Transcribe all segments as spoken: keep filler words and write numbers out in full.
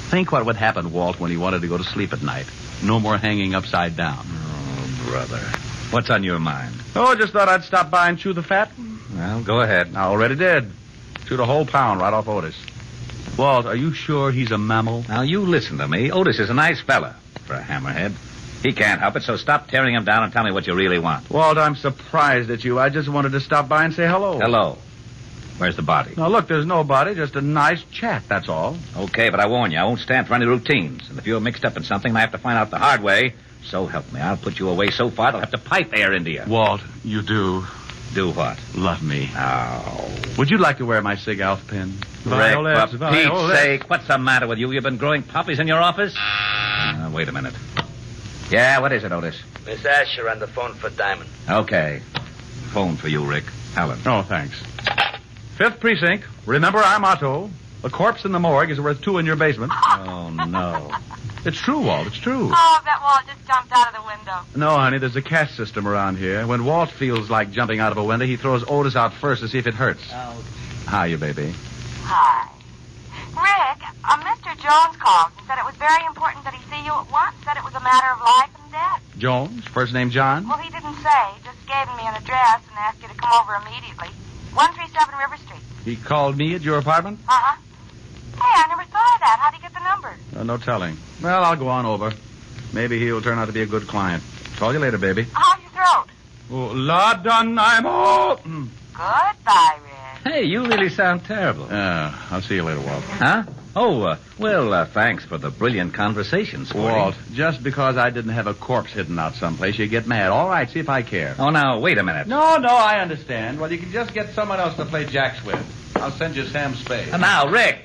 Think what would happen, Walt, when he wanted to go to sleep at night. No more hanging upside down. Oh, brother. What's on your mind? Oh, just thought I'd stop by and chew the fat. Well, go ahead. I already did. Chewed a whole pound right off Otis. Walt, are you sure he's a mammal? Now, you listen to me. Otis is a nice fella for a hammerhead. He can't help it, so stop tearing him down and tell me what you really want. Walt, I'm surprised at you. I just wanted to stop by and say hello. Hello. Where's the body? Now, look, there's no body, just a nice chat, that's all. Okay, but I warn you, I won't stand for any routines. And if you're mixed up in something and I have to find out the hard way, so help me, I'll put you away so far they'll have to pipe air into you. Walt, you do. Do what? Love me. Oh. Would you like to wear my Sig Alf pin? Rick, Violets, for violets. Pete's sake, what's the matter with you? You've been growing poppies in your office? Uh, wait a minute. Yeah, what is it, Otis? Miss Asher on the phone for Diamond. Okay. Phone for you, Rick. Helen. Oh, thanks. Fifth precinct. Remember, I'm Otto. The corpse in the morgue is worth two in your basement. Oh, no. It's true, Walt. It's true. Oh, that Walt just jumped out of the window. No, honey, there's a caste system around here. When Walt feels like jumping out of a window, he throws Otis out first to see if it hurts. Oh. Hiya, baby. Hi. Rick, uh, Mister Jones called and said it was very important that he see you at once. Said it was a matter of life and death. Jones? First name John? Well, he didn't say. He just gave me an address and asked you to come over immediately. one three seven River Street. He called me at your apartment? Uh-huh. Hey, I never thought of that. How'd he get the number? Uh, no telling. Well, I'll go on over. Maybe he'll turn out to be a good client. Call you later, baby. How's your throat? Oh, la dynamo! Goodbye, Rick. Hey, you really sound terrible. Uh, I'll see you later, Walt. Huh? Oh, uh, well, uh, thanks for the brilliant conversation, Sporty. Walt, just because I didn't have a corpse hidden out someplace, you get mad. All right, see if I care. Oh, now, wait a minute. No, no, I understand. Well, you can just get someone else to play jacks with. I'll send you Sam Spade. Uh, now, Rick.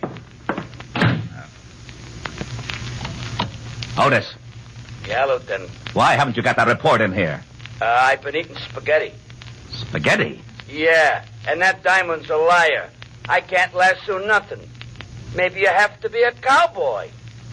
Otis, Yeah, Lieutenant. why haven't you got that report in here? Uh, I've been eating spaghetti. Spaghetti? Yeah, and that Diamond's a liar. I can't lasso nothing. Maybe you have to be a cowboy.